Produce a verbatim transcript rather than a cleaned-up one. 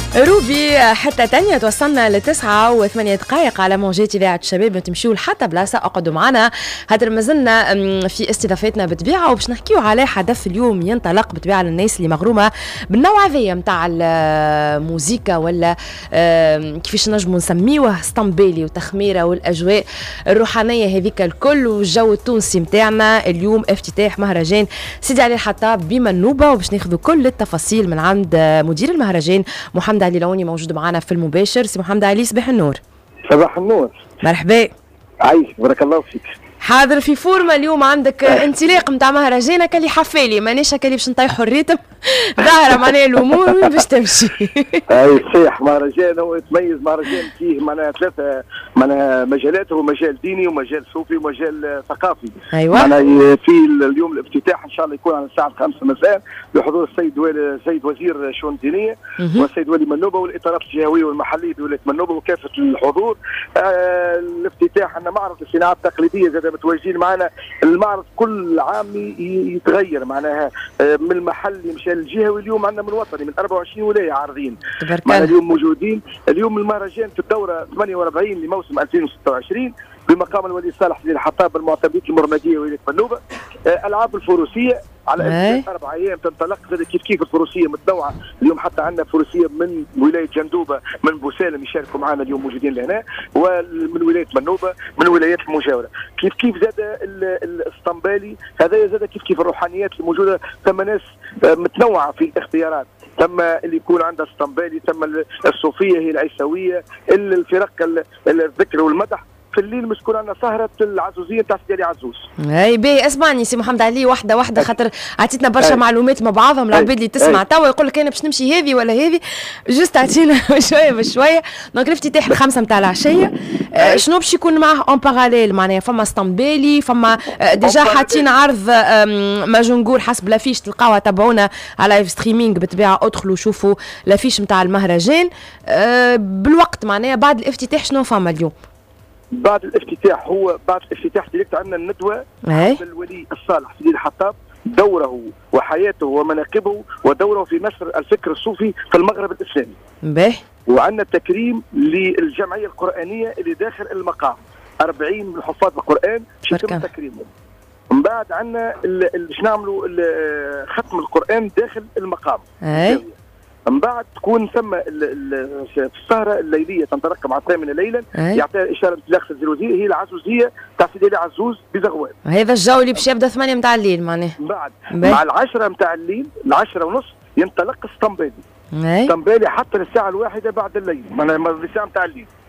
روبي حتى تانية توصلنا لتسعة وثمانية دقائق على موجات إذاعة الشباب. نتمشيو لحتى بلاصة أقعدوا معنا هادر مازلنا في استضافتنا بطبيعة، وباش نحكيو على حدث اليوم ينطلق بطبيعة للناس اللي مغرومة بالنوع هذايا متاع الموسيقى ولا كيفاش نجمو نسميوه اسطنبولي وتخميرة والأجواء الروحانية هذيك الكل والجو التونسي متاعنا. اليوم افتتاح مهرجان سيدي علي الحطاب بمنوبة، وباش ناخذوا كل التفاصيل من عند مدير المهرجان محمد علي لوني موجود معنا في المباشر. سي محمد علي صباح النور. صباح النور. مرحبا. عايش بارك الله فيك. حاضر في فورمه اليوم عندك انطلاق نتاع مهرجانك اللي حفالي مانيش هكا اللي باش نطيحوا الريتم ظاهره معناها الامور وين باش تمشي. اي صحيح، مهرجان هو يتميز مهرجان فيه معناها ثلاثه معناها مجالات، هو مجال ديني ومجال صوفي ومجال ثقافي. ايوه معناها في اليوم الافتتاح ان شاء الله يكون على الساعه خمسة مساء بحضور السيد والي السيد وزير الشؤون الدينيه والسيد والي منوبه والاطارات الجهويه والمحليه بولايه منوبه وكافه الحضور. آه الافتتاح عندنا معرض الصناعات التقليديه زاد متواجدين معنا. المعرض كل عام يتغير معناها من المحلي مشى للجهوي. اليوم عندنا من وطني من أربعة وعشرين ولايه عارضين معنا اليوم موجودين. اليوم المهرجان في الدوره ثمانية وأربعين لموسم ألفين وستة وعشرين بمقام الولي صالح سيدي الحطاب بالمعتمديه المرمديه ولايه منوبه. العاب الفروسيه على اربع ايام تنطلق كيف كيف الفروسيه متنوعه. اليوم حتى عندنا فروسيه من ولايه جندوبه من بوسالم يشاركوا معنا اليوم موجودين لهنا، ومن ولايه منوبه من الولايات المجاوره. كيف كيف زاد الاسطنبالي هذا زاد كيف كيف الروحانيات الموجوده. ثم ناس متنوعه في الاختيارات، ثم اللي يكون عندها اسطنبالي، ثم الصوفيه هي العيسويه، الفرق الذكر والمدح. في الليل مش تكون عندنا سهرة العزوزية نتاع سيدي علي عزوز. اي باهي اسمعني سي محمد علي واحدة واحدة خاطر عطيتنا برشا معلومات مع بعضهم العباد اللي تسمع توا يقول لك انا باش نمشي هذه ولا هذه، جست عطينا شوية بشوية. دونك الافتتاح الخمسة نتاع العشية آه شنو باش يكون معاه اون باراليل معناها؟ فما اسطنبولي، فما آه ديجا حاطين عرض آه ماجونجور حسب لافيش تلقاوها تابعونا على لايف ستريمينغ بطبيعة، ادخلوا شوفوا لافيش نتاع المهرجان. آه بالوقت معناها بعد الافتتاح شنو فما اليوم؟ بعد الافتتاح هو بعد الافتتاح ديريكت عندنا الندوه بالولي الصالح سيدي الحطاب، دوره وحياته ومناقبه ودوره في نشر الفكر الصوفي في المغرب الاسلامي. باهي. وعندنا تكريم للجمعيه القرانيه اللي داخل المقام، أربعين من حفاظ القران يتم تكريمهم. من بعد عندنا باش نعملوا ختم القران داخل المقام. اي. من بعد تكون ثم في السهره الليليه تنطلق مع الثامنه ليلا يعطيها اشاره انطلاق الزروزيه هي العزوزيه تاع سيدي علي عزوز بزغوان. هذا الجو اللي باش يبدا ثمانية نتاع الليل معناها. من بعد بي. مع العشرة نتاع الليل العشرة ونص ينطلق اسطنبولي. اسطنبولي حتى للساعه الواحده بعد الليل معناها الساعه نتاع الليل.